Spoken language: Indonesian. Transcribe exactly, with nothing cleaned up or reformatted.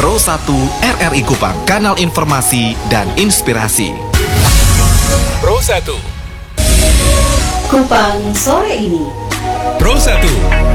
Pro satu R R I Kupang, kanal informasi dan inspirasi. Pro satu Kupang sore ini. Pro satu